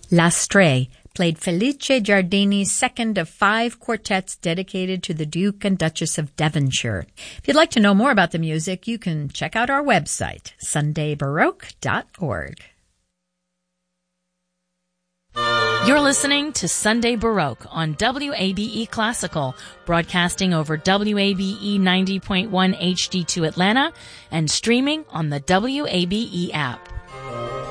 L'Astrée played Felice Giardini's second of 5 quartets dedicated to the Duke and Duchess of Devonshire. If you'd like to know more about the music, you can check out our website, sundaybaroque.org. You're listening to Sunday Baroque on WABE Classical, broadcasting over WABE 90.1 HD2 Atlanta and streaming on the WABE app.